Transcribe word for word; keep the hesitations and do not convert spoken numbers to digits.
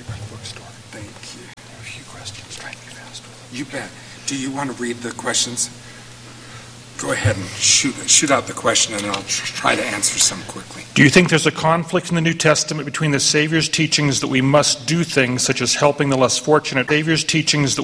Bookstore. Thank you. A few questions. Try to be fast with them. You bet. Do you want to read the questions? Go ahead and shoot, shoot out the question, and I'll tr- try to answer some quickly. Do you think there's a conflict in the New Testament between the Savior's teachings that we must do things such as helping the less fortunate, Savior's teachings that